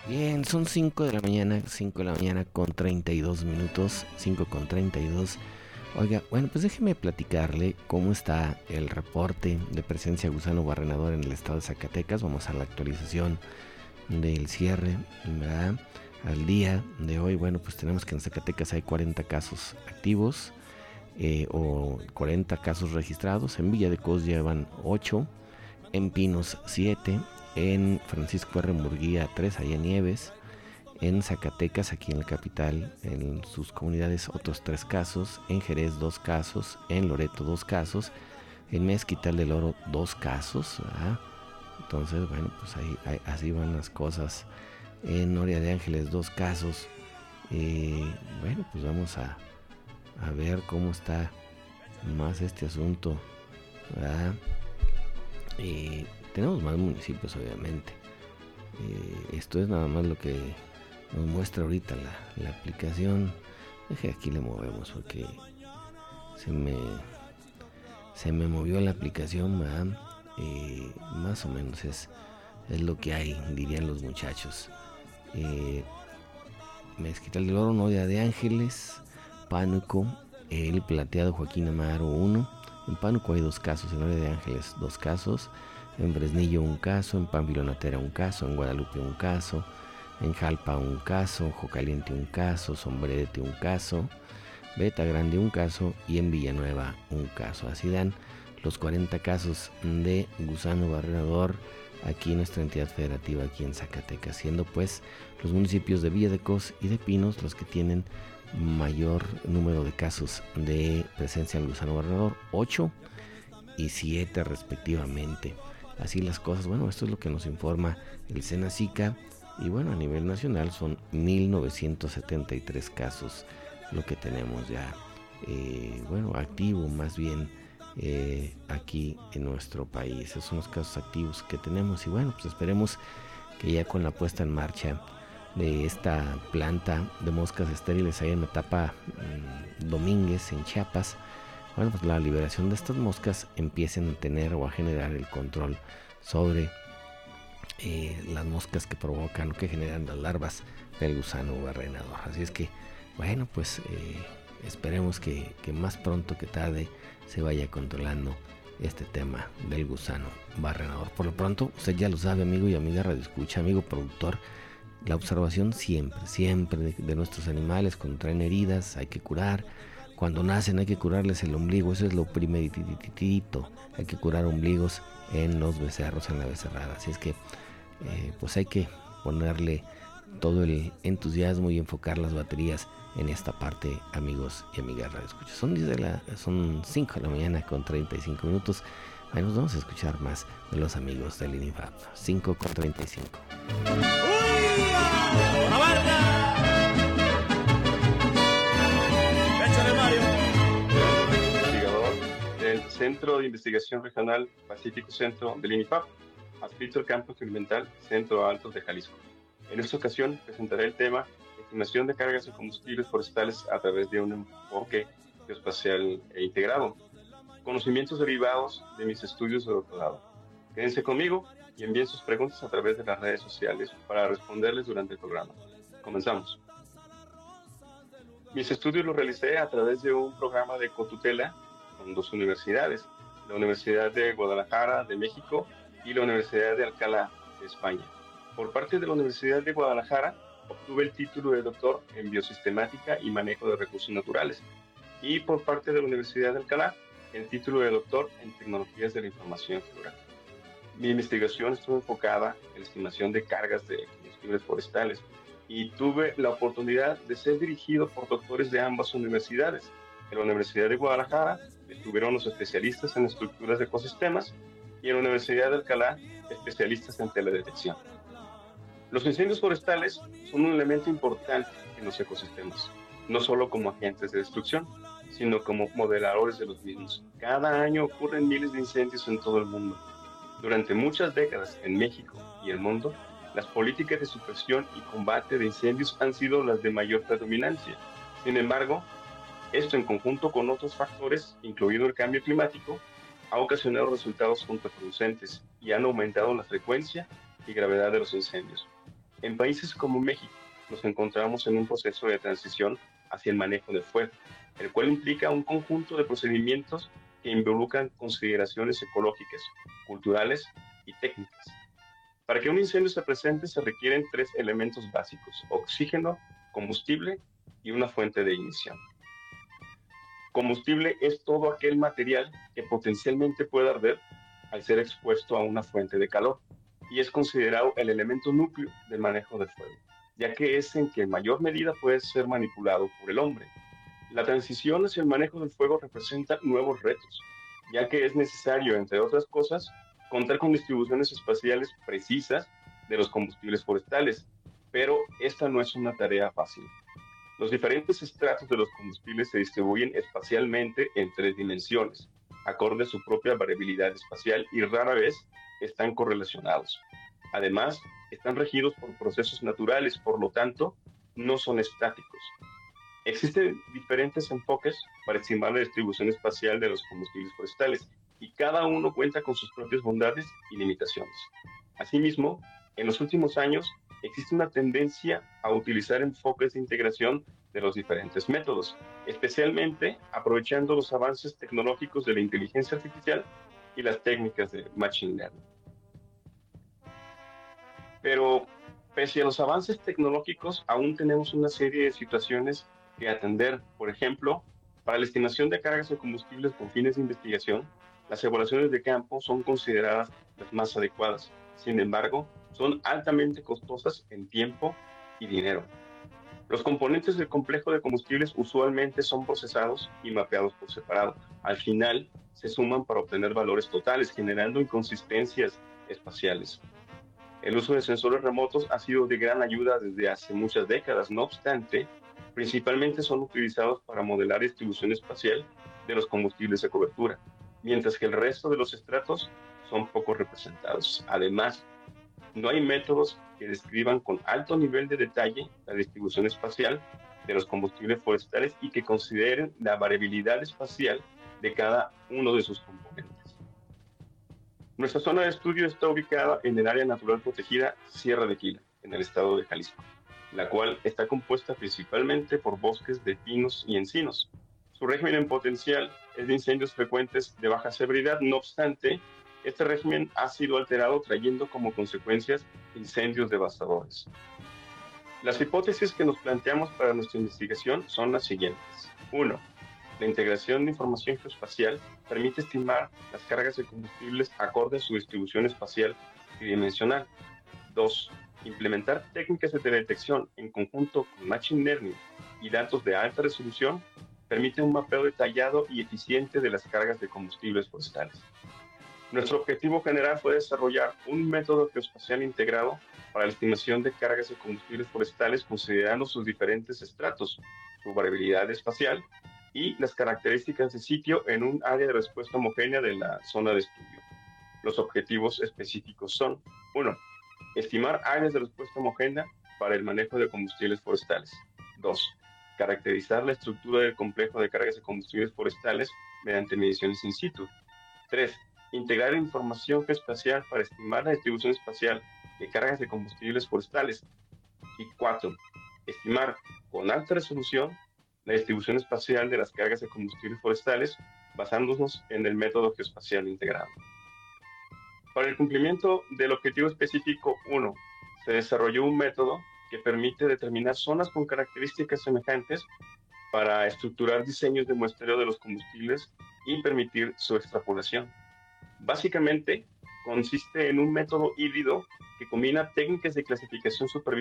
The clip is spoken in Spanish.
Bien, son 5 de la mañana, 5 de la mañana con 32 minutos, 5 con 32. Oiga, bueno, pues déjeme platicarle cómo está el reporte de presencia de gusano barrenador en el estado de Zacatecas. Vamos a la actualización del cierre, ¿verdad? Al día de hoy, bueno, pues tenemos que en Zacatecas hay 40 casos activos o 40 casos registrados. En Villa de Cos llevan 8, en Pinos 7, en Francisco R. Murguía 3, allá en Nieves, en Zacatecas, aquí en la capital, en sus comunidades otros 3 casos, en Jerez 2 casos, en Loreto 2 casos, en Mezquital del Oro 2 casos, ¿verdad? Entonces, bueno, pues ahí así van las cosas. En Noria de Ángeles 2 casos. Bueno, pues vamos a ver cómo está más este asunto, ¿verdad? Tenemos más municipios, obviamente. Esto es nada más lo que nos muestra ahorita la aplicación. Deje, aquí le movemos porque se me movió la aplicación, ¿verdad? Más o menos es lo que hay, dirían los muchachos. Mezquital del Oro, Noria de Ángeles, Pánuco, el Plateado Joaquín Amaro 1. En Pánuco hay 2 casos, en Noria de Ángeles 2 casos, en Fresnillo 1 caso, en Pamplonatera 1 caso, en Guadalupe 1 caso, en Jalpa 1 caso, Jocaliente 1 caso, Sombrerete 1 caso, Beta Grande 1 caso y en Villanueva 1 caso. Así dan los 40 casos de gusano barrenador aquí en nuestra entidad federativa, aquí en Zacatecas, siendo pues los municipios de Villa de Cos y de Pinos los que tienen mayor número de casos de presencia del gusano barrenador, 8 y 7 respectivamente. Así las cosas, bueno, esto es lo que nos informa el Senacica, y bueno, a nivel nacional son 1973 casos lo que tenemos ya, bueno, activo más bien, aquí en nuestro país. Esos son los casos activos que tenemos, y bueno, pues esperemos que ya con la puesta en marcha de esta planta de moscas estériles ahí en Metapa Domínguez, en Chiapas, bueno, pues la liberación de estas moscas empiecen a tener o a generar el control sobre las moscas que provocan o que generan las larvas del gusano barrenador. Así es que, bueno, pues esperemos que más pronto que tarde se vaya controlando este tema del gusano barrenador. Por lo pronto, usted ya lo sabe, amigo y amiga radioescucha, amigo productor, la observación siempre de nuestros animales. Cuando traen heridas hay que curar. Cuando nacen hay que curarles el ombligo, eso es lo primeritito. Hay que curar ombligos en los becerros, en la becerrada. Así es que pues hay que ponerle todo el entusiasmo y enfocar las baterías en esta parte, amigos y amigas radioescuchas. Son 5 de la mañana con 35 minutos. Ahí nos vamos a escuchar más de los amigos del INIFAP. 5 con 35. Investigador del Centro de Investigación Regional Pacífico Centro del INIFAP, adscrito al campo experimental Centro Altos de Jalisco. En esta ocasión presentaré el tema estimación de cargas de combustibles forestales a través de un enfoque geoespacial e integrado. Conocimientos derivados de mis estudios de doctorado. Quédense conmigo y envíen sus preguntas a través de las redes sociales para responderles durante el programa. Comenzamos. Mis estudios los realicé a través de un programa de cotutela con 2 universidades, la Universidad de Guadalajara de México y la Universidad de Alcalá de España. Por parte de la Universidad de Guadalajara obtuve el título de doctor en biosistemática y manejo de recursos naturales, y por parte de la Universidad de Alcalá el título de doctor en tecnologías de la información geográfica. Mi investigación estuvo enfocada en la estimación de cargas de combustibles forestales, y tuve la oportunidad de ser dirigido por doctores de ambas universidades. En la Universidad de Guadalajara estuvieron los especialistas en estructuras de ecosistemas, y en la Universidad de Alcalá especialistas en teledetección. Los incendios forestales son un elemento importante en los ecosistemas, no solo como agentes de destrucción, sino como modeladores de los mismos. Cada año ocurren miles de incendios en todo el mundo. Durante muchas décadas en México y el mundo, las políticas de supresión y combate de incendios han sido las de mayor predominancia. Sin embargo, esto en conjunto con otros factores, incluido el cambio climático, ha ocasionado resultados contraproducentes y han aumentado la frecuencia y gravedad de los incendios. En países como México, nos encontramos en un proceso de transición hacia el manejo del fuego, el cual implica un conjunto de procedimientos que involucran consideraciones ecológicas, culturales y técnicas. Para que un incendio se presente se requieren tres elementos básicos: oxígeno, combustible y una fuente de ignición. Combustible es todo aquel material que potencialmente puede arder al ser expuesto a una fuente de calor y es considerado el elemento núcleo del manejo del fuego, ya que es en que en mayor medida puede ser manipulado por el hombre. La transición hacia el manejo del fuego representa nuevos retos, ya que es necesario, entre otras cosas, contar con distribuciones espaciales precisas de los combustibles forestales, pero esta no es una tarea fácil. Los diferentes estratos de los combustibles se distribuyen espacialmente en tres dimensiones, acorde a su propia variabilidad espacial y rara vez están correlacionados. Además, están regidos por procesos naturales, por lo tanto, no son estáticos. Existen diferentes enfoques para estimar la distribución espacial de los combustibles forestales y cada uno cuenta con sus propias bondades y limitaciones. Asimismo, en los últimos años existe una tendencia a utilizar enfoques de integración de los diferentes métodos, especialmente aprovechando los avances tecnológicos de la inteligencia artificial y las técnicas de Machine Learning. Pero pese a los avances tecnológicos, aún tenemos una serie de situaciones que atender. Por ejemplo, para la estimación de cargas de combustibles con fines de investigación, las evaluaciones de campo son consideradas las más adecuadas. Sin embargo, son altamente costosas en tiempo y dinero. Los componentes del complejo de combustibles usualmente son procesados y mapeados por separado. Al final, se suman para obtener valores totales, generando inconsistencias espaciales. El uso de sensores remotos ha sido de gran ayuda desde hace muchas décadas. No obstante, principalmente son utilizados para modelar distribución espacial de los combustibles de cobertura, mientras que el resto de los estratos son poco representados. Además, no hay métodos que describan con alto nivel de detalle la distribución espacial de los combustibles forestales y que consideren la variabilidad espacial de cada uno de sus componentes. Nuestra zona de estudio está ubicada en el área natural protegida Sierra de Quila, en el estado de Jalisco, la cual está compuesta principalmente por bosques de pinos y encinos. Su régimen en potencial es de incendios frecuentes de baja severidad. No obstante, este régimen ha sido alterado, trayendo como consecuencias incendios devastadores. Las hipótesis que nos planteamos para nuestra investigación son las siguientes. 1. La integración de información geoespacial permite estimar las cargas de combustibles acorde a su distribución espacial tridimensional. 2. Implementar técnicas de detección en conjunto con Machine Learning y datos de alta resolución permite un mapeo detallado y eficiente de las cargas de combustibles forestales. Nuestro objetivo general fue desarrollar un método geoespacial integrado para la estimación de cargas de combustibles forestales considerando sus diferentes estratos, su variabilidad espacial y las características de sitio en un área de respuesta homogénea de la zona de estudio. Los objetivos específicos son: 1. Estimar áreas de respuesta homogénea para el manejo de combustibles forestales. 2. Caracterizar la estructura del complejo de cargas de combustibles forestales mediante mediciones in situ. 3. Integrar información geoespacial para estimar la distribución espacial de cargas de combustibles forestales. Y 4. Estimar con alta resolución la distribución espacial de las cargas de combustibles forestales basándonos en el método geoespacial integrado. Para el cumplimiento del objetivo específico 1, se desarrolló un método que permite determinar zonas con características semejantes para estructurar diseños de muestreo de los combustibles y permitir su extrapolación. Básicamente, consiste en un método híbrido que combina técnicas de clasificación supervisada